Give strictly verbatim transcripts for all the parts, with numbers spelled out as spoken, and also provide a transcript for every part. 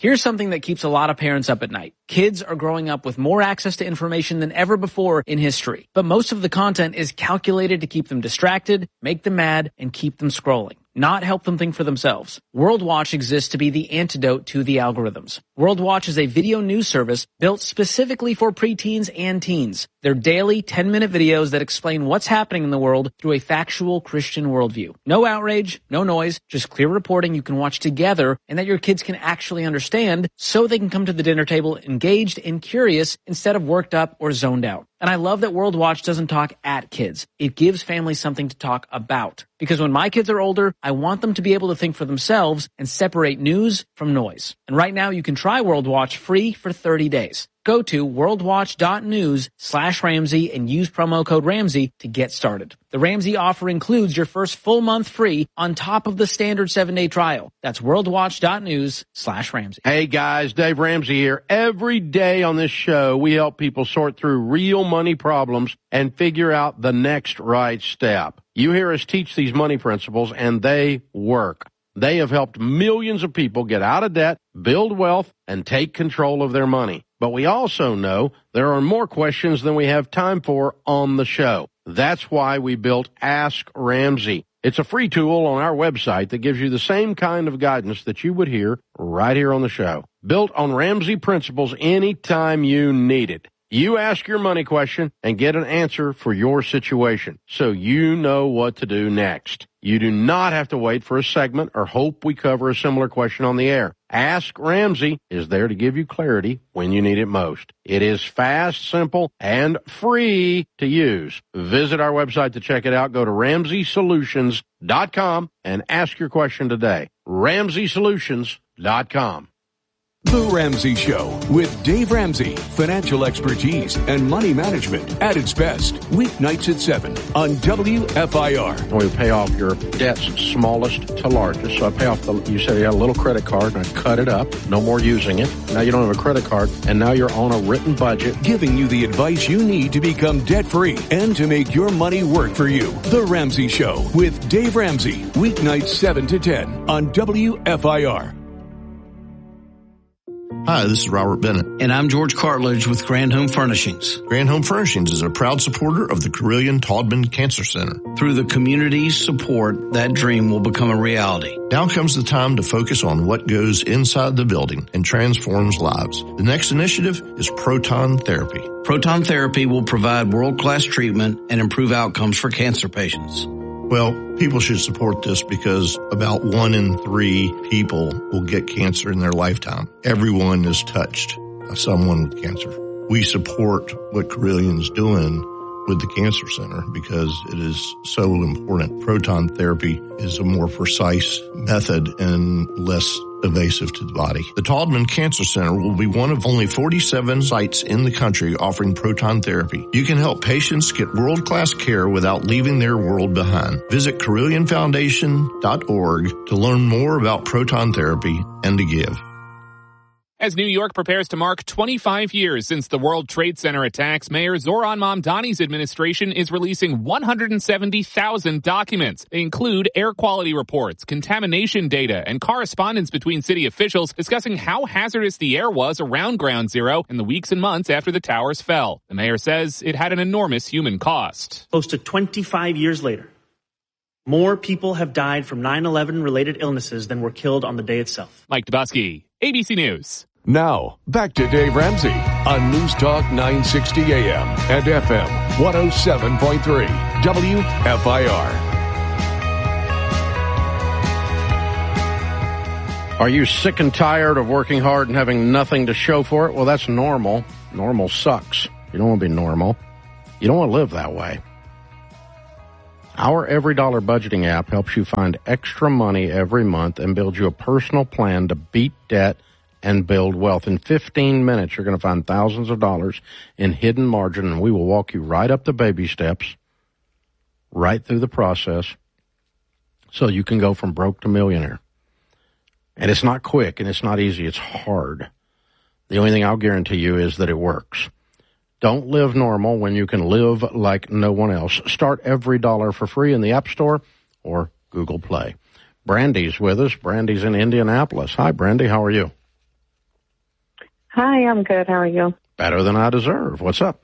Here's something that keeps a lot of parents up at night. Kids are growing up with more access to information than ever before in history, but most of the content is calculated to keep them distracted, make them mad, and keep them scrolling, not help them think for themselves. World Watch exists to be the antidote to the algorithms. World Watch is a video news service built specifically for preteens and teens. They're daily ten-minute videos that explain what's happening in the world through a factual Christian worldview. No outrage, no noise, just clear reporting you can watch together and that your kids can actually understand so they can come to the dinner table engaged and curious instead of worked up or zoned out. And I love that World Watch doesn't talk at kids. It gives families something to talk about. Because when my kids are older, I want them to be able to think for themselves and separate news from noise. And right now you can try World Watch free for thirty days. Go to worldwatch.news slash Ramsey and use promo code Ramsey to get started. The Ramsey offer includes your first full month free on top of the standard seven-day trial. That's worldwatch.news slash Ramsey. Hey guys, Dave Ramsey here. Every day on this show, we help people sort through real money problems and figure out the next right step. You hear us teach these money principles, and they work. They have helped millions of people get out of debt, build wealth, and take control of their money. But we also know there are more questions than we have time for on the show. That's why we built Ask Ramsey. It's a free tool on our website that gives you the same kind of guidance that you would hear right here on the show. Built on Ramsey principles anytime you need it. You ask your money question and get an answer for your situation, so you know what to do next. You do not have to wait for a segment or hope we cover a similar question on the air. Ask Ramsey is there to give you clarity when you need it most. It is fast, simple, and free to use. Visit our website to check it out. Go to Ramsey Solutions dot com and ask your question today. Ramsey Solutions dot com. The Ramsey Show with Dave Ramsey. Financial expertise and money management at its best. Weeknights at seven on W F I R. We pay off your debts smallest to largest. So I pay off the, you said you had a little credit card and I cut it up. No more using it. Now you don't have a credit card and now you're on a written budget. Giving you the advice you need to become debt free and to make your money work for you. The Ramsey Show with Dave Ramsey. Weeknights seven to ten on W F I R. Hi, this is Robert Bennett. And I'm George Cartledge with Grand Home Furnishings. Grand Home Furnishings is a proud supporter of the Carilion Taubman Cancer Center. Through the community's support, that dream will become a reality. Now comes the time to focus on what goes inside the building and transforms lives. The next initiative is proton therapy. Proton therapy will provide world-class treatment and improve outcomes for cancer patients. Well, people should support this because about one in three people will get cancer in their lifetime. Everyone is touched by someone with cancer. We support what Carilion's doing with the Cancer Center because it is so important. Proton therapy is a more precise method and less invasive to the body. The Taubman Cancer Center will be one of only forty-seven sites in the country offering proton therapy. You can help patients get world-class care without leaving their world behind. Visit Carillion Foundation dot org to learn more about proton therapy and to give. As New York prepares to mark twenty-five years since the World Trade Center attacks, Mayor Zoran Mamdani's administration is releasing one hundred seventy thousand documents. They include air quality reports, contamination data, and correspondence between city officials discussing how hazardous the air was around Ground Zero in the weeks and months after the towers fell. The mayor says it had an enormous human cost. Close to twenty-five years later, more people have died from nine eleven related illnesses than were killed on the day itself. Mike Dubusky, A B C News. Now, back to Dave Ramsey on News Talk nine sixty A M and F M one oh seven point three W F I R. Are you sick and tired of working hard and having nothing to show for it? Well, that's normal. Normal sucks. You don't want to be normal. You don't want to live that way. Our Every Dollar Budgeting app helps you find extra money every month and build you a personal plan to beat debt and build wealth. In fifteen minutes, you're going to find thousands of dollars in hidden margin, and we will walk you right up the baby steps, right through the process, so you can go from broke to millionaire. And it's not quick, and it's not easy. It's hard. The only thing I'll guarantee you is that it works. Don't live normal when you can live like no one else. Start Every Dollar for free in the App Store or Google Play. Brandy's with us. Brandy's in Indianapolis. Hi, Brandy. How are you? Hi, I'm good. How are you? Better than I deserve. What's up?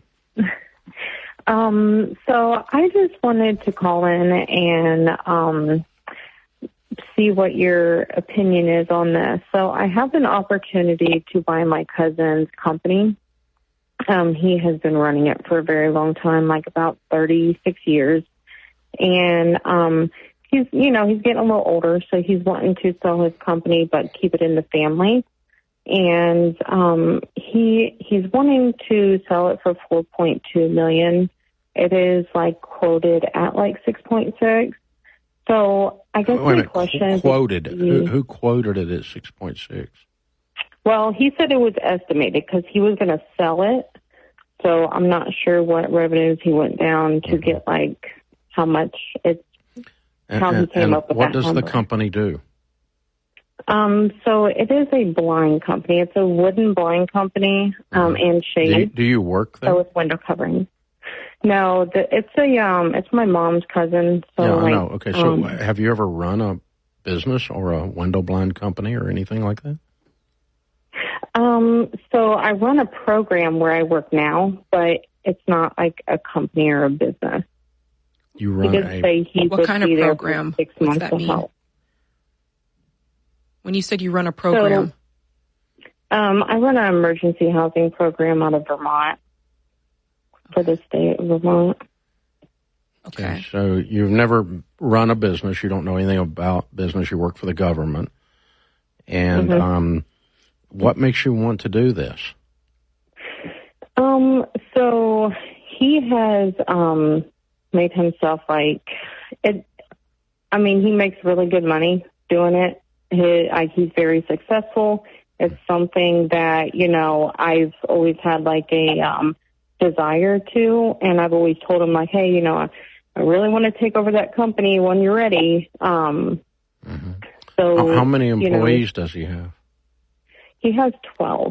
um, so I just wanted to call in and um, see what your opinion is on this. So I have an opportunity to buy my cousin's company. Um, he has been running it for a very long time, like about thirty-six years. And um, he's, you know, he's getting a little older, so he's wanting to sell his company but keep it in the family. And um, he he's wanting to sell it for four point two million dollars. It is like quoted at like six point six. So I guess Wait a my minute, question qu- is, quoted. he, Who, who quoted it at six point six? Well, he said it was estimated because he was going to sell it. So I'm not sure what revenues he went down to mm-hmm. get, like how much it's and, how and, he came and up with what that does number. the company do? Um, so it is a blind company. It's a wooden blind company um, Mm-hmm. and shade. Do you, do you work there? So it's window covering. No, the, it's a um, it's my mom's cousin. So yeah, like, I know. Okay, so um, have you ever run a business or a window blind company or anything like that? Um, so I run a program where I work now, but it's not like a company or a business. You run he did a say he what would kind of be there program? for six What's months that to mean? help. When you said you run a program, so, um, I run an emergency housing program out of Vermont for the state of Vermont. okay. Okay, so you've never run a business. You don't know anything about business. You work for the government. And Mm-hmm. um, what makes you want to do this? Um, so he has um, made himself like it. I mean, he makes really good money doing it. He, I, he's very successful. It's something that, you know, I've always had like a um, desire to, and I've always told him like, hey, you know, I, I really want to take over that company when you're ready. Um, mm-hmm. So how, how many employees you know, does he have? He has twelve.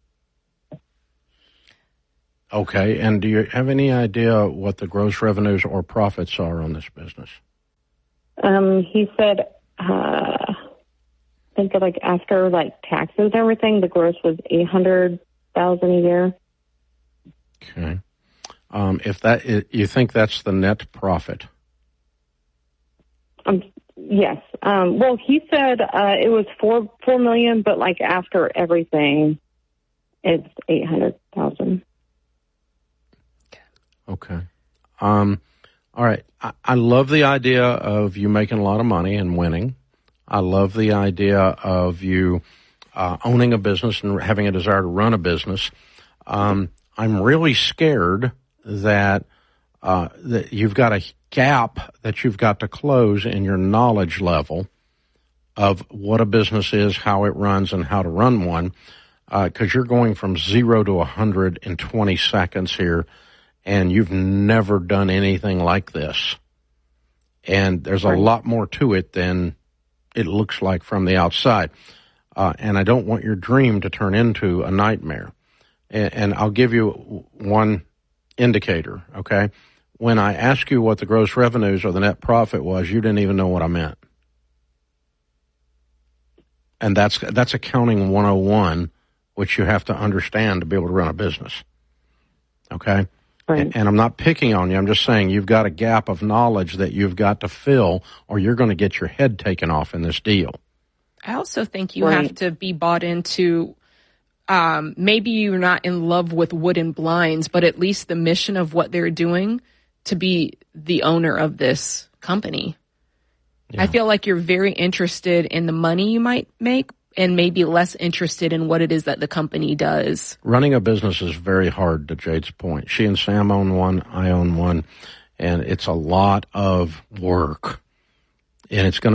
Okay, and do you have any idea what the gross revenues or profits are on this business? Um, he said, uh, I think like after like taxes and everything, the gross was eight hundred thousand a year. Okay, um, if that is, you think that's the net profit? Um, yes. Um, well, he said uh, it was four four million, but like after everything, it's eight hundred thousand. Okay. Um, all right. I, I love the idea of you making a lot of money and winning. I love the idea of you uh, owning a business and having a desire to run a business. Um, I'm really scared that uh, that you've got a gap that you've got to close in your knowledge level of what a business is, how it runs, and how to run one, because uh, you're going from zero to one hundred in twenty seconds here. And you've never done anything like this. And there's a lot more to it than it looks like from the outside. Uh, and I don't want your dream to turn into a nightmare. And, and I'll give you one indicator, okay? When I asked you what the gross revenues or the net profit was, you didn't even know what I meant. And that's that's accounting one oh one, which you have to understand to be able to run a business, okay? Right. And I'm not picking on you. I'm just saying you've got a gap of knowledge that you've got to fill or you're going to get your head taken off in this deal. I also think you right. have to be bought into, um, maybe you're not in love with wooden blinds, but at least the mission of what they're doing to be the owner of this company. Yeah. I feel like you're very interested in the money you might make, and maybe less interested in what it is that the company does. Running a business is very hard, to Jade's point. She and Sam own one, I own one, and it's a lot of work. And it's going to